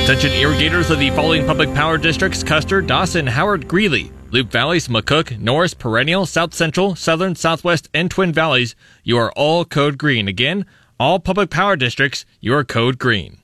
Attention irrigators of the following public power districts: Custer, Dawson, Howard, Greeley, Loop Valleys, McCook, Norris, Perennial, South Central, Southern, Southwest, and Twin Valleys. You are all code green. Again, all public power districts, you are code green.